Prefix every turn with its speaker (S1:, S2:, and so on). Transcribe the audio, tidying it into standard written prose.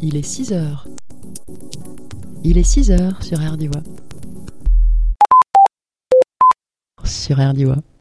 S1: Il est 6 heures. Il est 6 heures sur RDIWA. Sur RDIWA.